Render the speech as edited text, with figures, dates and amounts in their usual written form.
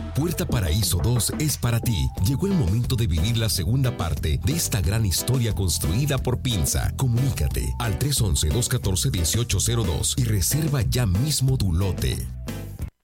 Puerta Paraíso 2 es para ti. Llegó el momento de vivir la segunda parte de esta gran historia construida por Pinza. Comunícate al 311-214-1802 y reserva ya mismo tu lote.